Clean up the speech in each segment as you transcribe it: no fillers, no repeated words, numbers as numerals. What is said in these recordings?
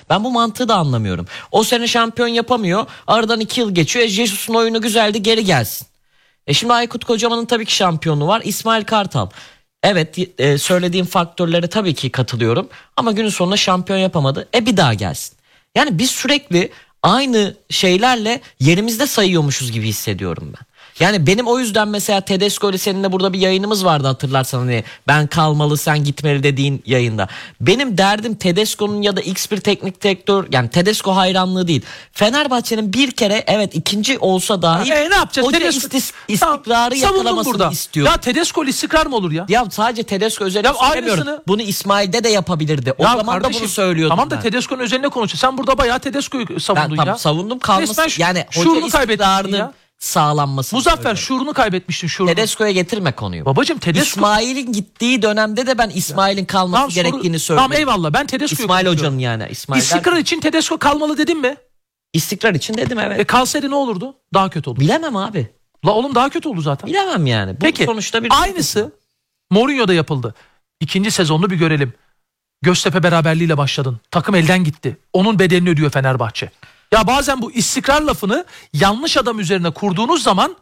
Ben bu mantığı da anlamıyorum. O sene şampiyon yapamıyor. Aradan 2 yıl geçiyor. Jesus'un oyunu güzeldi, geri gelsin. Şimdi Aykut Kocaman'ın tabii ki şampiyonu var. İsmail Kartal. Evet, söylediğim faktörlere tabii ki katılıyorum. Ama günün sonunda şampiyon yapamadı. Bir daha gelsin. Yani biz sürekli aynı şeylerle yerimizde sayıyormuşuz gibi hissediyorum ben. Yani benim o yüzden mesela Tedesco ile seninle burada bir yayınımız vardı, hatırlarsan, hani ben kalmalı sen gitmeli dediğin yayında. Benim derdim Tedesco'nun ya da X bir teknik direktör, yani Tedesco hayranlığı değil. Fenerbahçe'nin bir kere evet ikinci olsa dahi ne yapacağız? hoca istikrarı yakalamasını istiyor. Ya Tedesco ile istikrar mı olur ya? Ya sadece Tedesco özelinde söylemiyorum. Bunu İsmail'de de yapabilirdi. O zaman kardeşim, da bunu söylüyordum. Tamam da Tedesco'nun özelinde konuşuyor. Sen burada bayağı Tedesco'yu savundun ya. Savundum, kalması. Yani hoca istikrarının sağlanması. Muzaffer şuurunu kaybetmiştin, şuurunu. Tedesco'ya getirme konuyu. Babacım Tedesco. İsmail'in gittiği dönemde de ben İsmail'in kalması gerektiğini söylüyorum. Tamam eyvallah, ben Tedesco'yu İsmail Hoca'nın yani. İstikrar için Tedesco kalmalı dedim mi? İstikrar için dedim, evet. Kalsaydı ne olurdu? Daha kötü olurdu. Bilemem abi. La oğlum daha kötü oldu zaten. Bilemem yani. Bu peki sonuçta aynısı Mourinho'da yapıldı. İkinci sezonunu bir görelim. Göztepe beraberliğiyle başladın. Takım elden gitti. Onun bedelini ödüyor Fenerbahçe. Ya bazen bu istikrar lafını yanlış adam üzerine kurduğunuz zaman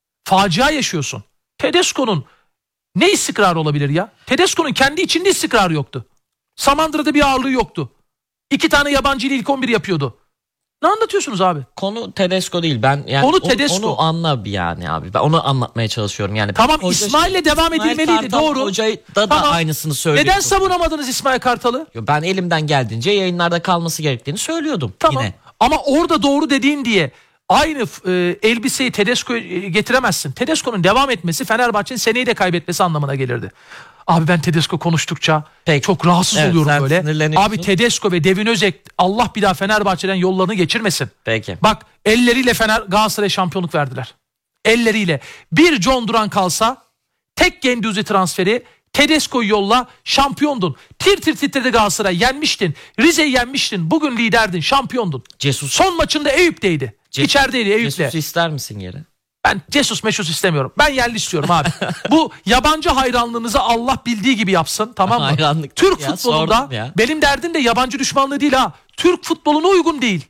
facia yaşıyorsun. Tedesco'nun ne istikrarı olabilir ya? Tedesco'nun kendi içinde istikrarı yoktu. Samandıra'da bir ağırlığı yoktu. 2 tane yabancı ile ilk 11 yapıyordu. Ne anlatıyorsunuz abi? Konu Tedesco değil. Ben yani onu anla yani abi. Ben onu anlatmaya çalışıyorum yani. Tamam, İsmail'le devam edilmeliydi, doğru. Hocayı da aynısını söylüyordu. Neden savunamadınız İsmail Kartal'ı? Ben elimden geldiğince yayınlarda kalması gerektiğini söylüyordum. Tamam. Yine. Ama orada doğru dediğin diye aynı elbiseyi Tedesco'ya getiremezsin. Tedesco'nun devam etmesi Fenerbahçe'nin seneyi de kaybetmesi anlamına gelirdi. Abi ben Tedesco konuştukça çok rahatsız oluyorum böyle. Abi Tedesco ve Devin Özek, Allah bir daha Fenerbahçe'den yollarını geçirmesin. Peki. Bak elleriyle Galatasaray'a şampiyonluk verdiler. Elleriyle. Bir John Duran kalsa, tek Guendouzi transferi, Tedesco'yu yolla, şampiyondun. Tir tir titredi Galatasaray, yenmiştin. Rize'yi yenmiştin. Bugün liderdin, şampiyondun. Son maçında Eyüp'teydi. İçerideydi Eyüp'le. Jesus'u ister misin geri? Ben Jesus istemiyorum. Ben yerli istiyorum abi. Bu yabancı hayranlığınızı Allah bildiği gibi yapsın, tamam mı? Hayranlık Türk futbolunda benim derdim de yabancı düşmanlığı değil ha. Türk futboluna uygun değil.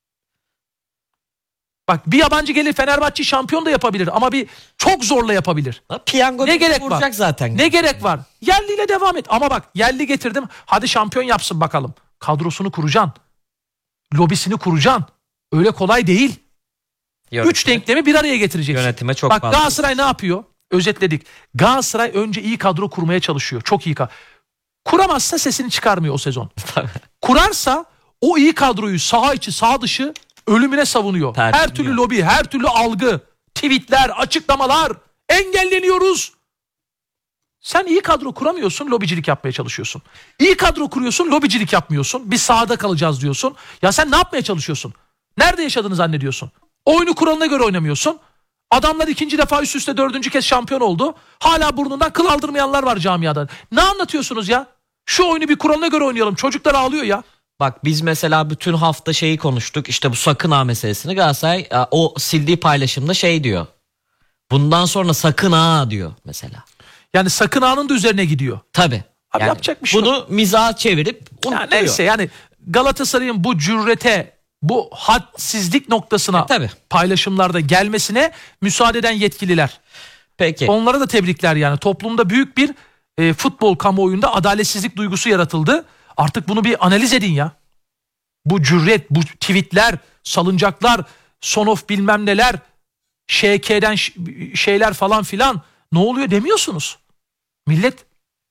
Bak bir yabancı gelir Fenerbahçe şampiyon da yapabilir ama bir çok zorla yapabilir. Piyango ne gerek var? Zaten. Ne gerek var? Yerliyle devam et. Ama bak yerli getirdim. Hadi şampiyon yapsın bakalım. Kadrosunu kuracaksın. Lobisini kuracaksın. Öyle kolay değil. 3 denklemi bir araya getireceksin. Yönetime çok bak Galatasaray ne yapıyor? Özetledik. Galatasaray önce iyi kadro kurmaya çalışıyor. Çok iyi kadro. Kuramazsa sesini çıkarmıyor o sezon. Kurarsa o iyi kadroyu saha içi saha dışı ölümüne savunuyor. Her türlü lobi, her türlü algı, tweetler, açıklamalar, engelleniyoruz. Sen iyi kadro kuramıyorsun, lobicilik yapmaya çalışıyorsun. İyi kadro kuruyorsun, lobicilik yapmıyorsun. Biz sahada kalacağız diyorsun. Ya sen ne yapmaya çalışıyorsun? Nerede yaşadığını zannediyorsun? Oyunu kuralına göre oynamıyorsun. Adamlar 2. defa üst üste 4. kez şampiyon oldu. Hala burnundan kıl aldırmayanlar var camiada. Ne anlatıyorsunuz ya? Şu oyunu bir kuralına göre oynayalım. Çocuklar ağlıyor ya. Bak biz mesela bütün hafta şeyi konuştuk. İşte bu sakın ha meselesini. Galatasaray o sildiği paylaşımda şey diyor. Bundan sonra sakın ha diyor mesela. Yani sakın ha'nın da üzerine gidiyor. Tabii. Abi yani yapacak bir şey bunu mizaha çevirip unutuyor. Neyse yani Galatasaray'ın bu cürete, bu hadsizlik noktasına paylaşımlarda gelmesine müsaade eden yetkililer. Peki. Onlara da tebrikler yani. Toplumda büyük bir futbol kamuoyunda adaletsizlik duygusu yaratıldı. Artık bunu bir analiz edin ya. Bu cüret, bu tweetler, salıncaklar, son of bilmem neler, ŞK'den şeyler falan filan ne oluyor demiyorsunuz. Millet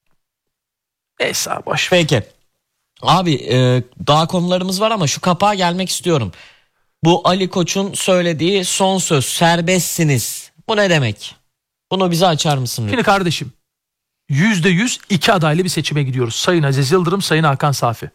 neyse boş. Peki. Abi daha konularımız var ama şu kapağa gelmek istiyorum. Bu Ali Koç'un söylediği son söz, serbestsiniz. Bu ne demek? Bunu bize açar mısın? Şimdi kardeşim %100 2 adaylı bir seçime gidiyoruz. Sayın Aziz Yıldırım, Sayın Hakan Safi.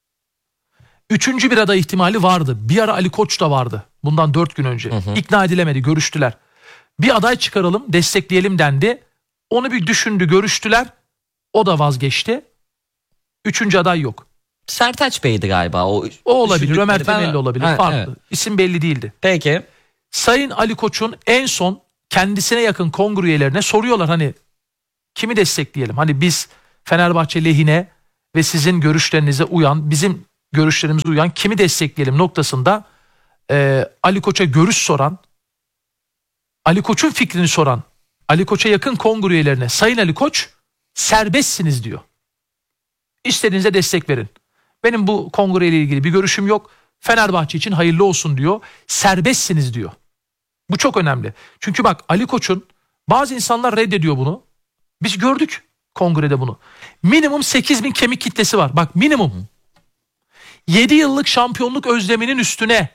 3. bir aday ihtimali vardı. Bir ara Ali Koç da vardı. Bundan 4 gün önce. İkna edilemedi, görüştüler. Bir aday çıkaralım, destekleyelim dendi. Onu bir düşündü, görüştüler. O da vazgeçti. 3. aday yok. Sertaç Bey'di galiba. O olabilir. Ömer Temelli olabilir. Farklı. Evet. İsim belli değildi. Peki. Sayın Ali Koç'un en son kendisine yakın kongre üyelerine soruyorlar hani kimi destekleyelim? Hani biz Fenerbahçe lehine ve sizin görüşlerinize uyan, bizim görüşlerimize uyan, kimi destekleyelim noktasında Ali Koç'a görüş soran, Ali Koç'un fikrini soran, Ali Koç'a yakın kongre üyelerine Sayın Ali Koç serbestsiniz diyor. İstediğinize destek verin. Benim bu kongre ile ilgili bir görüşüm yok. Fenerbahçe için hayırlı olsun diyor. Serbestsiniz diyor. Bu çok önemli. Çünkü bak Ali Koç'un, bazı insanlar reddediyor bunu. Biz gördük kongrede bunu. Minimum 8.000 kemik kitlesi var. Bak minimum. 7 yıllık şampiyonluk özleminin üstüne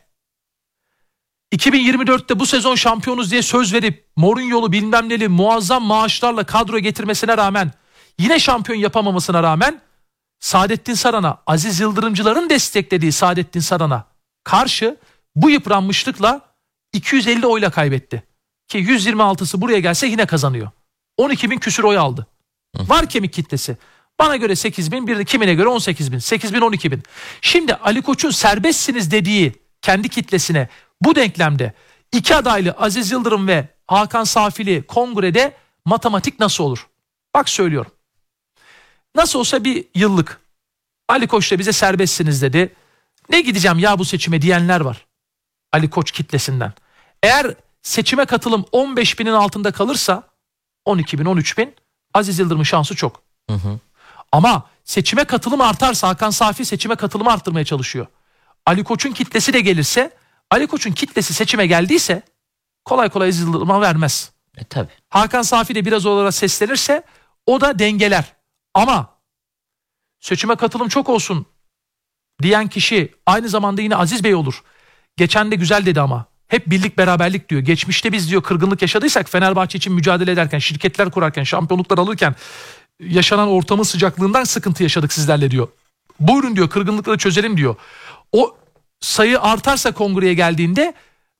2024'te bu sezon şampiyonuz diye söz verip Mourinho'lu bilmem neli muazzam maaşlarla kadro getirmesine rağmen, yine şampiyon yapamamasına rağmen Saadettin Saran'a, Aziz Yıldırımcıların desteklediği Saadettin Saran'a karşı bu yıpranmışlıkla 250 oyla kaybetti. Ki 126'sı buraya gelse yine kazanıyor. 12.000 küsür oy aldı. Var kemik kitlesi. Bana göre 8.000, bir de kimine göre 18.000, 8.000, 12.000. Şimdi Ali Koç'un serbestsiniz dediği kendi kitlesine bu denklemde iki adaylı Aziz Yıldırım ve Hakan Safili kongrede matematik nasıl olur? Bak söylüyorum. Nasıl olsa bir yıllık. Ali Koç da bize serbestsiniz dedi. Ne gideceğim ya bu seçime diyenler var. Ali Koç kitlesinden. Eğer seçime katılım 15.000'in altında kalırsa 12.000, 13.000, Aziz Yıldırım'ın şansı çok. Ama seçime katılım artarsa, Hakan Safi seçime katılımı arttırmaya çalışıyor. Ali Koç'un kitlesi de gelirse, Ali Koç'un kitlesi seçime geldiyse kolay kolay Aziz Yıldırım'a vermez. Tabii. Hakan Safi de biraz olarak seslenirse o da dengeler. Ama seçime katılım çok olsun diyen kişi aynı zamanda yine Aziz Bey olur. Geçen de güzel dedi ama. Hep birlik beraberlik diyor. Geçmişte biz diyor kırgınlık yaşadıysak, Fenerbahçe için mücadele ederken, şirketler kurarken, şampiyonluklar alırken yaşanan ortamın sıcaklığından sıkıntı yaşadık sizlerle diyor. Buyurun diyor, kırgınlıkları çözelim diyor. O sayı artarsa kongreye geldiğinde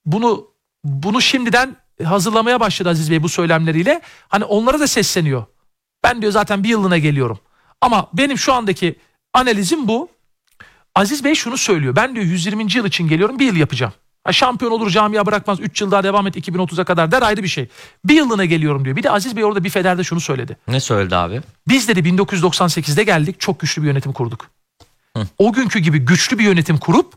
bunu şimdiden hazırlamaya başladı Aziz Bey bu söylemleriyle. Hani onlara da sesleniyor. Ben diyor zaten bir yıllığına geliyorum. Ama benim şu andaki analizim bu. Aziz Bey şunu söylüyor. Ben diyor 120. yıl için geliyorum, bir yıl yapacağım. Şampiyon olur, camia bırakmaz, 3 yıl daha devam et 2030'a kadar der, ayrı bir şey. Bir yıllığına geliyorum diyor. Bir de Aziz Bey orada bir federde şunu söyledi. Ne söyledi abi? Biz dedi 1998'de geldik, çok güçlü bir yönetim kurduk. O günkü gibi güçlü bir yönetim kurup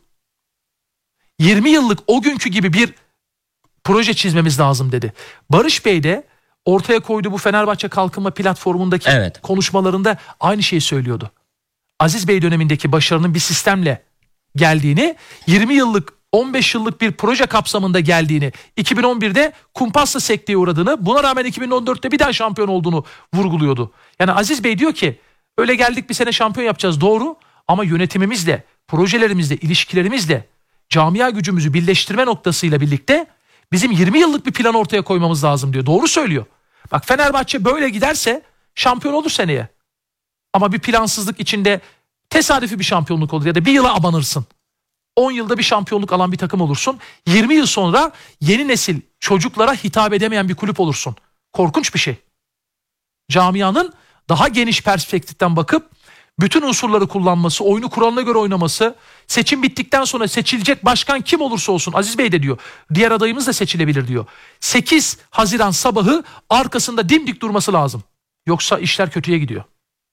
20 yıllık o günkü gibi bir proje çizmemiz lazım dedi. Barış Bey de ortaya koyduğu bu Fenerbahçe Kalkınma Platformu'ndaki konuşmalarında aynı şeyi söylüyordu. Aziz Bey dönemindeki başarının bir sistemle geldiğini, 20 yıllık 15 yıllık bir proje kapsamında geldiğini, 2011'de kumpasla sekteye uğradığını, buna rağmen 2014'te bir daha şampiyon olduğunu vurguluyordu. Yani Aziz Bey diyor ki öyle geldik bir sene şampiyon yapacağız, doğru, ama yönetimimizle, projelerimizle, ilişkilerimizle camia gücümüzü birleştirme noktasıyla birlikte bizim 20 yıllık bir plan ortaya koymamız lazım diyor. Doğru söylüyor. Bak Fenerbahçe böyle giderse şampiyon olur seneye. Ama bir plansızlık içinde tesadüfi bir şampiyonluk olur ya da bir yıla abanırsın. 10 yılda bir şampiyonluk alan bir takım olursun. 20 yıl sonra yeni nesil çocuklara hitap edemeyen bir kulüp olursun. Korkunç bir şey. Camianın daha geniş perspektiften bakıp bütün unsurları kullanması, oyunu kuralına göre oynaması, seçim bittikten sonra seçilecek başkan kim olursa olsun, Aziz Bey de diyor, diğer adayımız da seçilebilir diyor. 8 Haziran sabahı arkasında dimdik durması lazım. Yoksa işler kötüye gidiyor.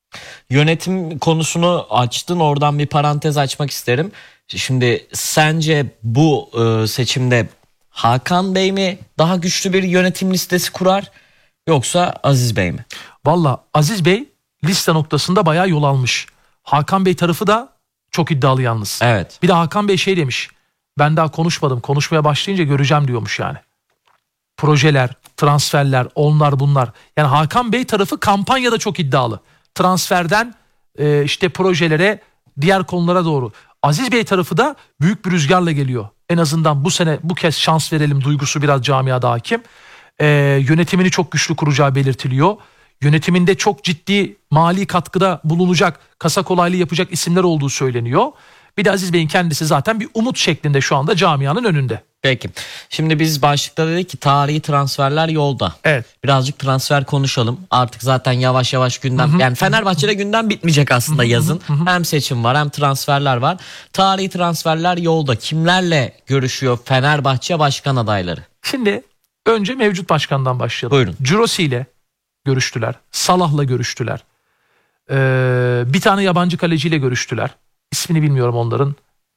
Yönetim konusunu açtın, oradan bir parantez açmak isterim. Şimdi sence bu seçimde Hakan Bey mi daha güçlü bir yönetim listesi kurar yoksa Aziz Bey mi? Valla Aziz Bey liste noktasında bayağı yol almış. Hakan Bey tarafı da çok iddialı yalnız. Evet. Bir de Hakan Bey şey demiş. Ben daha konuşmadım. Konuşmaya başlayınca göreceğim diyormuş yani. Projeler, transferler, onlar bunlar. Yani Hakan Bey tarafı kampanyada çok iddialı. Transferden işte projelere, diğer konulara doğru. Aziz Bey tarafı da büyük bir rüzgarla geliyor. En azından bu sene bu kez şans verelim duygusu biraz camiada hakim. Yönetimini çok güçlü kuracağı belirtiliyor. Yönetiminde çok ciddi mali katkıda bulunacak, kasa kolaylığı yapacak isimler olduğu söyleniyor. Bir de Aziz Bey'in kendisi zaten bir umut şeklinde şu anda camianın önünde. Peki. Şimdi biz başlıkta dedik ki tarihi transferler yolda. Evet. Birazcık transfer konuşalım. Artık zaten yavaş yavaş gündem. Yani Fenerbahçe'de gündem bitmeyecek aslında yazın. Hem seçim var hem transferler var. Tarihi transferler yolda. Kimlerle görüşüyor Fenerbahçe başkan adayları? Şimdi önce mevcut başkandan başlayalım. Buyurun. Cirosi ile görüştüler. Salah'la görüştüler. Bir tane yabancı kaleciyle görüştüler. İsmini bilmiyorum onların.